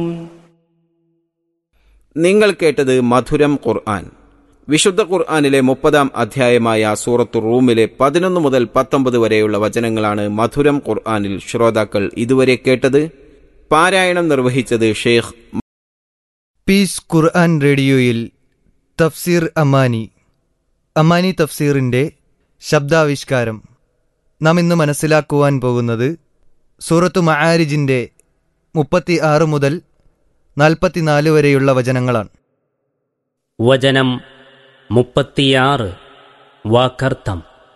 നിങ്ങൾ കേട്ടത് മധുരം ഖുർആൻ. വിശുദ്ധ ഖുർആനിലെ 30-ാം അധ്യായമായ സൂറത്തു റൂമിലെ 11 മുതൽ 19 വരെയുള്ള വചനങ്ങളാണ് മധുരം ഖുർആനിൽ ശ്രോതാക്കൾ ഇതുവരെ കേട്ടത്. പാരായണം നിർവഹിച്ചത് ഷെയ്ഖ്. പീസ് ഖുർആൻ റേഡിയോയിൽ തഫ്സീർ അമാനി തഫ്സീറിൻ്റെ ശബ്ദാവിഷ്കാരം. നാം ഇന്ന് മനസ്സിലാക്കുവാൻ പോകുന്നത് സൂറത്തു മആരിജിൻ്റെ 36 മുതൽ 44 വരെയുള്ള വചനങ്ങളാണ്. വചനം 36 വാക്കർത്ഥം.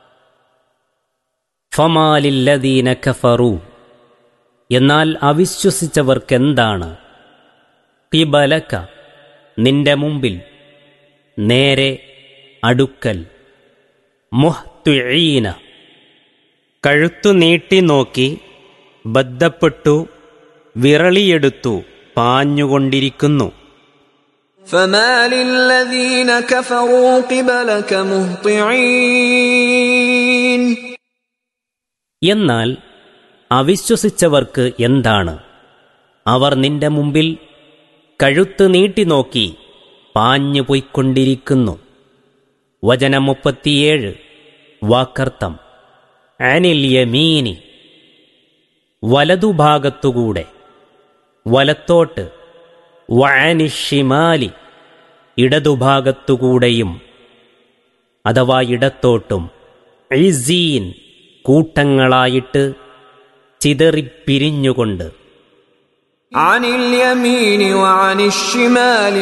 ഫമാലില്ലദീന കഫറു, എന്നാൽ അവിശ്വസിച്ചവർക്കെന്താണ്, ഖിബലക, നിന്റെ മുമ്പിൽ, നേരെ, അടുക്കൽ, മുഹ്തിഈന, കഴുത്തു നീട്ടി നോക്കി, ബദ്ധപ്പെട്ടു, വിറളിയെടുത്തു പാഞ്ഞുകൊണ്ടിരിക്കുന്നു. فَمَالِ الَّذِينَ كَفَرُوا قِبَلَكَ مُهْطِعِينَ, എന്നാൽ അവിശ്വസിച്ചവർക്ക് എന്താണ്, അവർ നിന്റെ മുമ്പിൽ കഴുത്ത് നീട്ടി നോക്കി പാഞ്ഞു പോയിക്കൊണ്ടിരിക്കുന്നു. വചനം 37 വാക്കർത്ഥം. അനിൽ യമീനി, വലതുഭാഗത്തുകൂടെ, വലത്തോട്ട്, വഅനിഷിമാലി, ഇടതുഭാഗത്തുകൂടെയും അഥവാ ഇടത്തോട്ടും, ഇസീൻ, കൂട്ടങ്ങളായിട്ട്, ചിതറിപ്പിരിഞ്ഞുകൊണ്ട്. അനിൽ യമീനി വഅനിഷിമാലി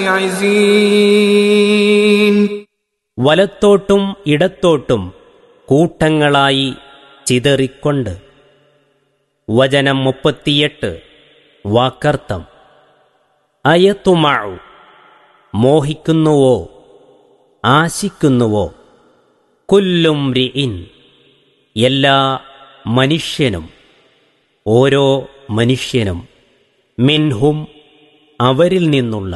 ഇസീൻ, വലത്തോട്ടും ഇടത്തോട്ടും കൂട്ടങ്ങളായി ചിതറിക്കൊണ്ട്. വചനം 38 വാക്കർത്ഥം. അയതുമഉ, മോഹിക്കുന്നുവോ, ആശിക്കുന്നുവോ, കുല്ലുംരിഇൻ, എല്ലാ മനുഷ്യനും, ഓരോ മനുഷ്യനും, മിൻഹും, അവരിൽ നിന്നുള്ള,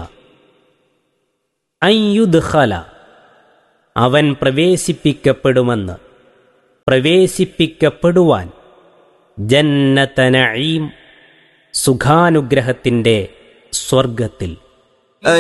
അയ്യുദ്ഖല, അവൻ പ്രവേശിപ്പിക്കപ്പെടുമെന്ന്, പ്രവേശിപ്പിക്കപ്പെടുവാൻ, ജന്നത നഈം, സുഖാനുഗ്രഹത്തിൻ്റെ സ്വർഗത്തിൽ.